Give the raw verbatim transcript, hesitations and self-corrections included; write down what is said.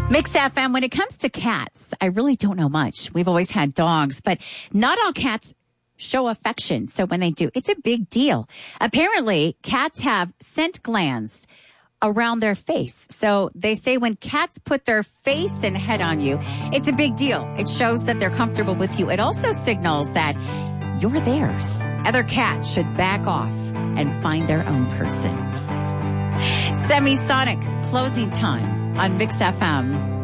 Mix F M, when it comes to cats, I really don't know much. We've always had dogs, but not all cats show affection. So when they do, it's a big deal. Apparently, cats have scent glands around their face. So they say when cats put their face and head on you, it's a big deal. It shows that they're comfortable with you. It also signals that you're theirs. Other cats should back off and find their own person. Semisonic closing time on Mix F M.